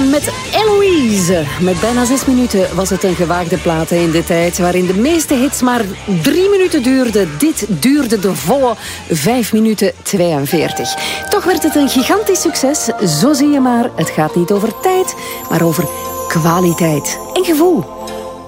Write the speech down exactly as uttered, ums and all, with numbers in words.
met Eloise. Met bijna zes minuten was het een gewaagde plaat in de tijd waarin de meeste hits maar drie minuten duurden. Dit duurde de volle vijf minuten tweeënveertig. Toch werd het een gigantisch succes. Zo zie je maar, het gaat niet over tijd, maar over kwaliteit en gevoel.